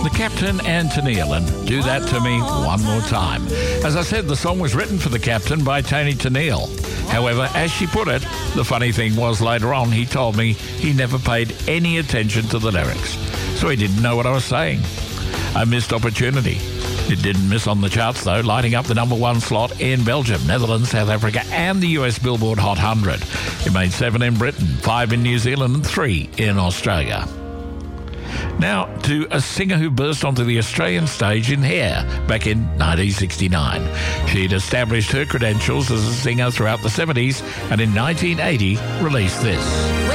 The Captain and Tennille, and Do That To Me One More Time. As I said, the song was written for the Captain by Tony Tennille. However, as she put it, the funny thing was later on he told me he never paid any attention to the lyrics, so he didn't know what I was saying. A missed opportunity. It didn't miss on the charts though, lighting up the number one slot in Belgium, Netherlands, South Africa and the US Billboard Hot 100. It made 7 in Britain, 5 in New Zealand and 3 in Australia. Now, to a singer who burst onto the Australian stage in Hair back in 1969. She'd established her credentials as a singer throughout the 70s and in 1980 released this.